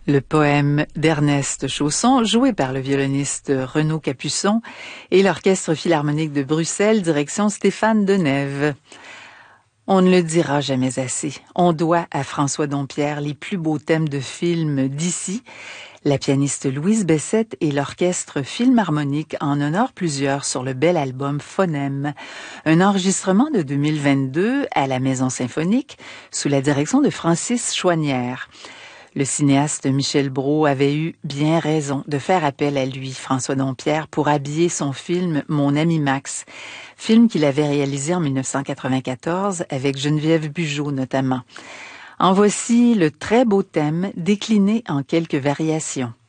Le poème d'Ernest Chausson, joué par le violoniste Renaud Capuçon et l'Orchestre philharmonique de Bruxelles, direction Stéphane Denève. On ne le dira jamais assez. On doit à François Dompierre les plus beaux thèmes de films d'ici. La pianiste Louise Bessette et l'Orchestre philharmonique en honorent plusieurs sur le bel album Phonème, un enregistrement de 2022 à la Maison symphonique sous la direction de Francis Chouanière. Le cinéaste Michel Brault avait eu bien raison de faire appel à lui, François Dompierre, pour habiller son film Mon ami Max, film qu'il avait réalisé en 1994 avec Geneviève Bujold notamment. En voici le très beau thème décliné en quelques variations.